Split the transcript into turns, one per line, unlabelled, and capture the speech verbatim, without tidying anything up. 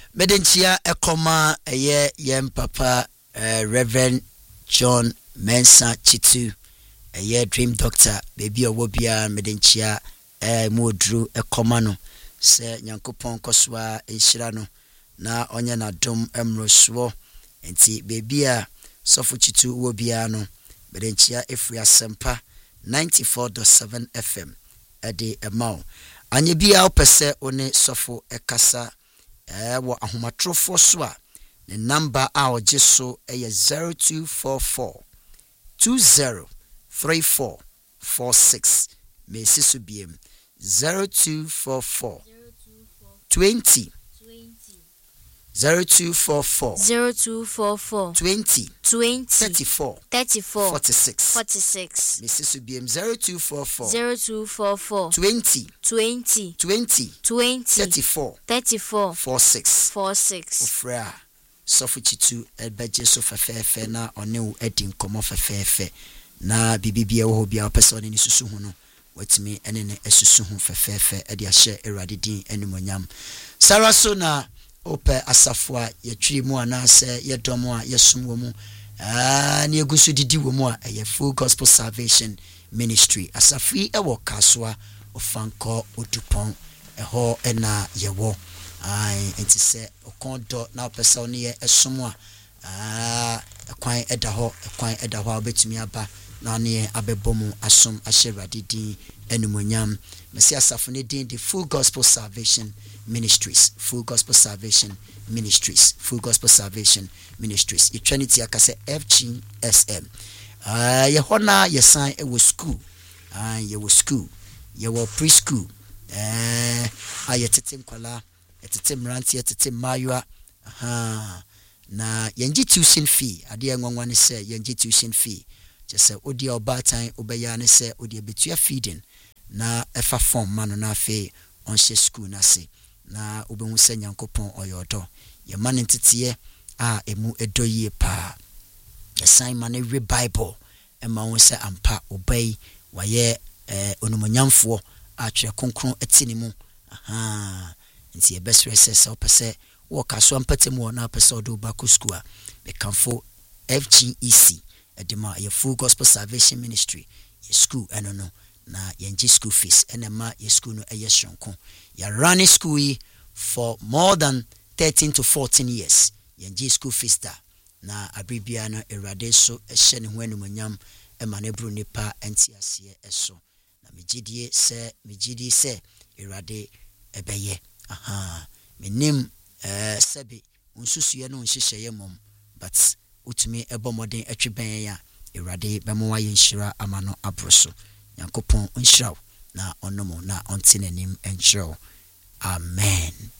Medentia ekoma eye yem papa uh, Reverend John Mensa Chitu eye dream doctor baby owobia medentia eh modru ekoma no se Nyankopɔn koswa enhyira no na onye na dom emroso enti baby a Sofo Chitu wobia no medentia efri asempa ninety-four point seven F M ede emao anye bia opese one Sofo ekasa eh wo ahomatrofo so a the number a ojeso eye zero two four four two zero three four four six me sisu biem zero two four four twenty zero two four four
zero two four four
twenty
twenty
thirty-four
thirty-four
forty-six
forty-six
me sisu biem zero two four four
zero two four four
twenty
twenty
twenty
twenty
thirty-four
thirty-four
forty-six
forty-six
ofra Sofo Chitu ebeje so fefefe na one wo edi nkomo fefefe na bibibia wo bia opese ne susu hu no watimi ene ne esusu hu fefefe e de ahye Awurade din animonyam sara so na ope asafo a yetwi mu anase yedom a yesum wo mu ah ne egusu didi wo mu a eye Full Gospel Salvation Ministry asafi e wo kasoa ofanko odupon eho ena yewo ai enti se okondo na opesa oni ye esom a ah ekwan eda ho ekwan eda ho obetumi aba na ne abebomu asom ahye Awurade din animonyam mesi asafo ne din the Full Gospel Salvation Ministries Full Gospel Salvation Ministries Full Gospel Salvation Ministries eternity akase F G S M ah ye hona ye san e wo school ah ye wo school ye wo preschool eh ayetete nkwala etete mranti etete mayua aha na yenji tuition fee ade enwanwa ne se yenji tuition fee just odi obatan obeya ne se odi betua feeding na efa form mano na afi on she school na se na obehu se Nyankopɔn oyodo ye man ntete a emu edoyie pa sign man re Bible ema won se ampa obey waye eh onumonyamfo atwe konkron etini mu aha nti e best research so pese wo kaso ampatemu na pese odo ba ku school a be kanfo F G E C edema ye Full Gospel Salvation Ministry ye school eno no na yenji school fees enema ye school no eye shronko ya running school for more than thirteen to fourteen years yenji school fees da na abribia no Awurade so ehye ne ho anumonyam ema ne bru nipa entiase eso na megidie se megidi se Awurade ebeye aha menim eh sebe unsusuye no nhyehyeye mom but utumi ebo modern atweben ya Awurade bemo wa yenhyira amano abroso Nyankopɔn nhyiraw na onomo na ontinanim enhyiraw amen.